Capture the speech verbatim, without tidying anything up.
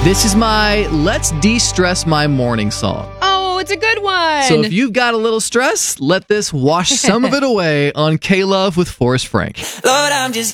This is my Let's De-Stress My Morning song. Oh, it's a good one. So if you've got a little stress, let this wash some of it away on K-Love with Forrest Frank. Lord, I'm just